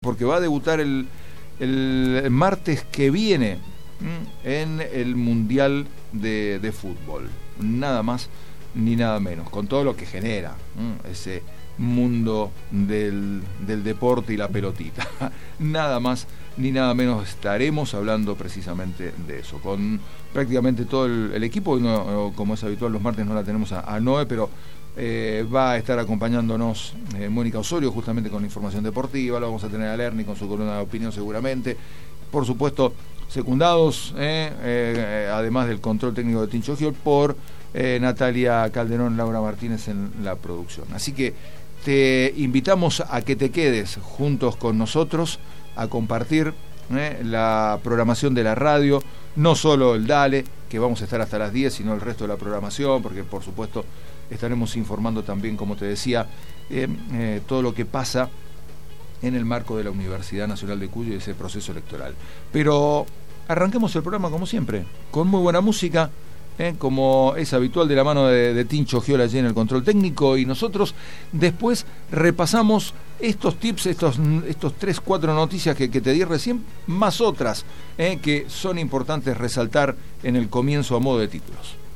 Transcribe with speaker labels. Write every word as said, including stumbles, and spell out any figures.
Speaker 1: porque va a debutar el, el martes que viene en el Mundial de, de Fútbol. Nada más ni nada menos, con todo lo que genera ese mundo del, del deporte y la pelotita. Nada más ni nada menos estaremos hablando precisamente de eso, con prácticamente todo el, el equipo. No, como es habitual los martes no la tenemos a, a Noé, pero eh, va a estar acompañándonos eh, Mónica Osorio justamente con la información deportiva. Lo vamos a tener a Lerny con su columna de opinión seguramente, por supuesto secundados eh, eh, además del control técnico de Tincho Giol por eh, Natalia Calderón, Laura Martínez en la producción. Así que te invitamos a que te quedes juntos con nosotros a compartir eh, la programación de la radio, no solo el Dale, que vamos a estar hasta las diez, sino el resto de la programación, porque por supuesto estaremos informando también, como te decía, eh, eh, todo lo que pasa en el marco de la Universidad Nacional de Cuyo y ese proceso electoral. Pero arranquemos el programa como siempre, con muy buena música, ¿eh? como es habitual, de la mano de, de Tincho Giol allí en el control técnico, y nosotros después repasamos estos tips, estos, estos tres, cuatro noticias que, que te di recién, más otras ¿eh? que son importantes resaltar en el comienzo a modo de títulos.